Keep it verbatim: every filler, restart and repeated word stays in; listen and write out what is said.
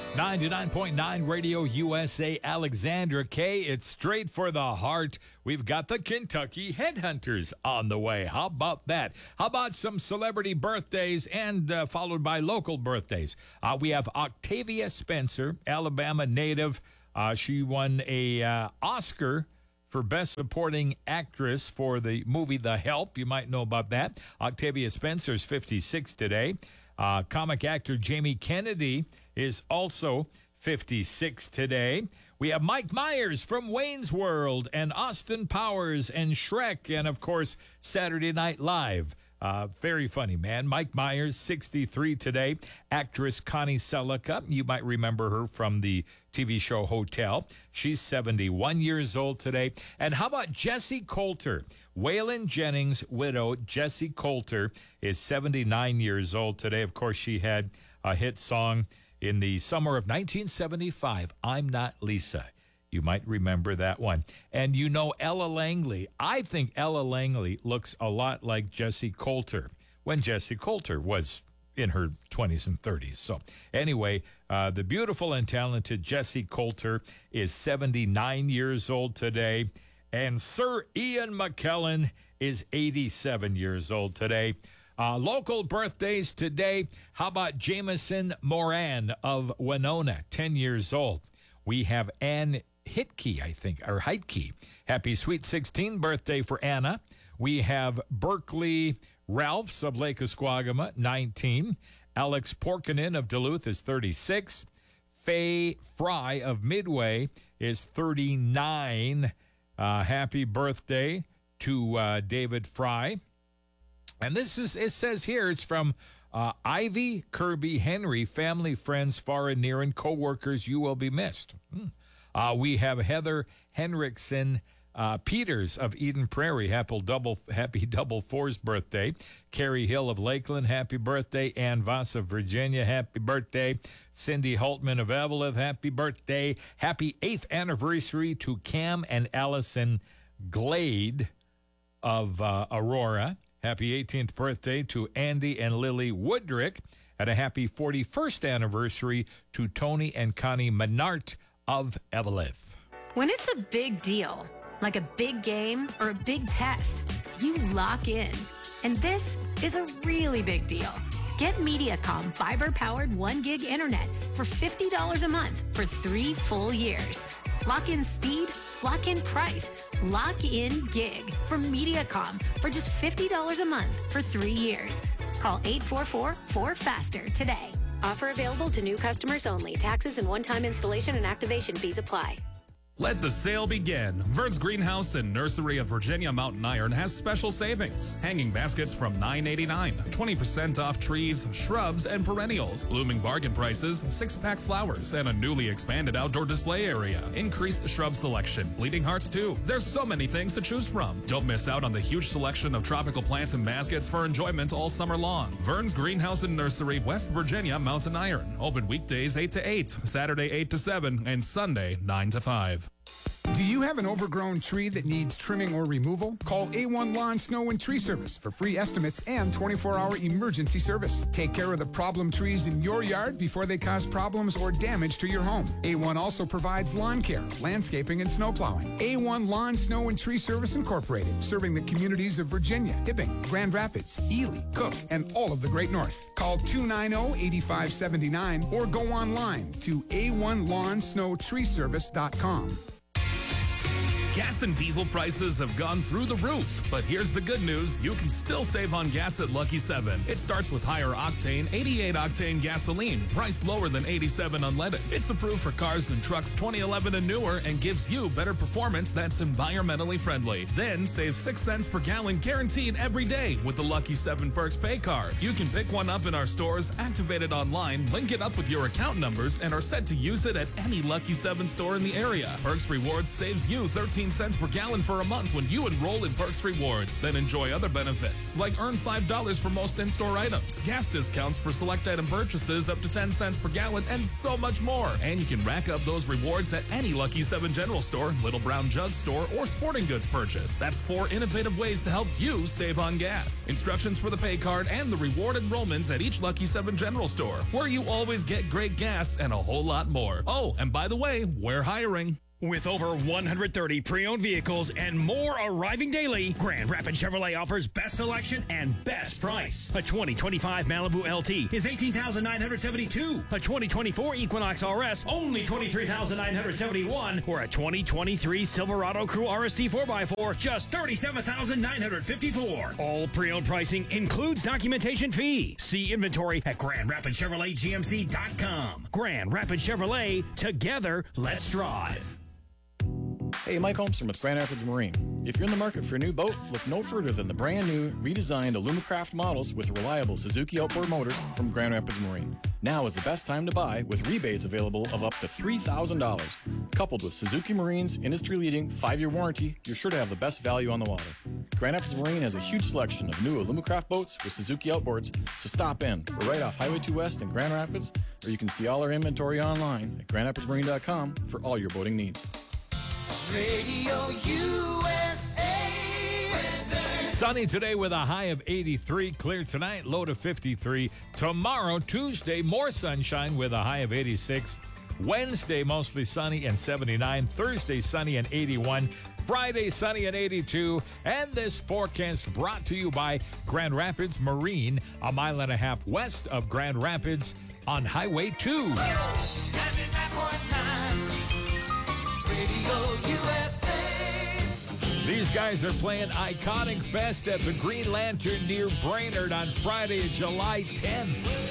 ninety-nine point nine Radio U S A Alexandra K. It's straight for the heart. We've got the Kentucky Headhunters on the way. How about that? How about some celebrity birthdays and uh, followed by local birthdays? Uh, we have Octavia Spencer, Alabama native. Uh, she won a uh, Oscar for Best Supporting Actress for the movie The Help. You might know about that. Octavia Spencer's fifty-six today. Uh, comic actor Jamie Kennedy is also fifty-six today. We have Mike Myers from Wayne's World and Austin Powers and Shrek and, of course, Saturday Night Live. Uh, very funny, man. Mike Myers, sixty-three today. Actress Connie Selica, you might remember her from the T V show Hotel. She's seventy-one years old today. And how about Jessie Coulter? Waylon Jennings' widow, Jessie Coulter, is seventy-nine years old today. Of course, she had a hit song in the summer of nineteen seventy-five, I'm Not Lisa. You might remember that one. And you know Ella Langley. I think Ella Langley looks a lot like Jessie Coulter when Jessie Coulter was in her twenties and thirties. So anyway, uh, the beautiful and talented Jessie Coulter is seventy-nine years old today. And Sir Ian McKellen is eighty-seven years old today. Uh, local birthdays today. How about Jameson Moran of Winona, ten years old. We have Ann Hitkey, I think, or Heitkey. Happy sweet sixteen birthday for Anna. We have Berkeley Ralphs of Lake Esquagama, nineteen. Alex Porkinen of Duluth is thirty-six. Faye Fry of Midway is thirty-nine. Uh, happy birthday to uh, David Fry. And this is, it says here, it's from uh, Ivy Kirby Henry, family, friends, far and near, and co-workers, you will be missed. Hmm. Uh, we have Heather Henriksen uh, Peters of Eden Prairie, happy double, happy double fours birthday. Carrie Hill of Lakeland, happy birthday. Ann Voss of Virginia, happy birthday. Cindy Holtman of Evelyn, happy birthday. Happy eighth anniversary to Cam and Allison Glade of uh, Aurora. Happy eighteenth birthday to Andy and Lily Woodrick. And a happy forty-first anniversary to Tony and Connie Menart of Eveleth. When it's a big deal, like a big game or a big test, you lock in. And this is a really big deal. Get MediaCom fiber-powered one gig internet for fifty dollars a month for three full years. Lock in speed, lock in price, lock in gig from MediaCom for just fifty dollars a month for three years. Call eight four four, four faster today. Offer available to new customers only. Taxes and one-time installation and activation fees apply. Let the sale begin. Vern's Greenhouse and Nursery of Virginia Mountain Iron has special savings. Hanging baskets from nine ninety-nine. twenty percent off trees, shrubs, and perennials. Looming bargain prices, six-pack flowers, and a newly expanded outdoor display area. Increased shrub selection. Bleeding hearts, too. There's so many things to choose from. Don't miss out on the huge selection of tropical plants and baskets for enjoyment all summer long. Vern's Greenhouse and Nursery, West Virginia Mountain Iron. Open weekdays eight to eight, Saturday eight to seven, and Sunday nine to five. Do you have an overgrown tree that needs trimming or removal? Call A one Lawn, Snow, and Tree Service for free estimates and twenty-four hour emergency service. Take care of the problem trees in your yard before they cause problems or damage to your home. A one also provides lawn care, landscaping, and snow plowing. A one Lawn, Snow, and Tree Service Incorporated, serving the communities of Virginia, Hibbing, Grand Rapids, Ely, Cook, and all of the Great North. Call two nine zero, eight five seven nine or go online to A one lawn snow tree service dot com. Gas and diesel prices have gone through the roof, but here's the good news. You can still save on gas at Lucky seven. It starts with higher octane, eighty-eight octane gasoline, priced lower than eighty-seven unleaded. It's approved for cars and trucks twenty eleven and newer and gives you better performance that's environmentally friendly. Then save six cents per gallon guaranteed every day with the Lucky seven Perks Pay Card. You can pick one up in our stores, activate it online, link it up with your account numbers, and are set to use it at any Lucky seven store in the area. Perks Rewards saves you thirteen fifteen cents per gallon for a month when you enroll in Perks Rewards. Then enjoy other benefits, like earn five dollars for most in-store items, gas discounts for select item purchases up to ten cents per gallon, and so much more. And you can rack up those rewards at any Lucky seven General Store, Little Brown Jug Store, or sporting goods purchase. That's four innovative ways to help you save on gas. Instructions for the pay card and the reward enrollments at each Lucky seven General Store, where you always get great gas and a whole lot more. Oh, and by the way, we're hiring. With over one hundred thirty pre-owned vehicles and more arriving daily, Grand Rapids Chevrolet offers best selection and best price. A twenty twenty-five Malibu L T is eighteen thousand nine hundred seventy-two dollars. A twenty twenty-four Equinox R S, only twenty-three thousand nine hundred seventy-one dollars. Or a twenty twenty-three Silverado Crew R S T four by four, just thirty-seven thousand nine hundred fifty-four dollars. All pre-owned pricing includes documentation fee. See inventory at Grand Rapids Chevrolet G M C dot com. Grand Rapids Chevrolet, together, let's drive. Hey, Mike Holmstrom with Grand Rapids Marine. If you're in the market for a new boat, look no further than the brand new, redesigned Alumacraft models with reliable Suzuki outboard motors from Grand Rapids Marine. Now is the best time to buy, with rebates available of up to three thousand dollars. Coupled with Suzuki Marine's industry-leading five-year warranty, you're sure to have the best value on the water. Grand Rapids Marine has a huge selection of new Alumacraft boats with Suzuki outboards, so stop in. We're right off Highway two West in Grand Rapids, or you can see all our inventory online at grand rapids marine dot com for all your boating needs. Radio U S A weather. Sunny today with a high of eighty-three. Clear tonight, low to fifty-three. Tomorrow, Tuesday, more sunshine with a high of eighty-six. Wednesday, mostly sunny and seventy-nine. Thursday, sunny and eighty-one. Friday, sunny and eighty-two. And this forecast brought to you by Grand Rapids Marine, a mile and a half west of Grand Rapids on Highway two. ninety-nine point nine Radio U S A. These guys are playing Iconic Fest at the Green Lantern near Brainerd on Friday, July tenth.